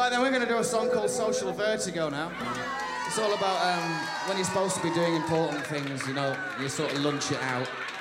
Right, then we're going to do a song called Social Vertigo now. It's all about when you're supposed to be doing important things, you know, you sort of lunch it out.